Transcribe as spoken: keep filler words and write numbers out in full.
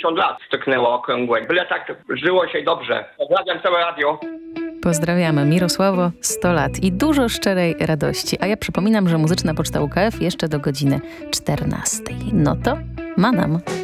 dziewięćdziesiąt lat styknęło okrągłe. Byle tak żyło się dobrze. Pozdrawiam całe radio. Pozdrawiamy. Mirosławo, sto lat i dużo szczerej radości. A ja przypominam, że Muzyczna Poczta U K F jeszcze do godziny czternastej. No to manam.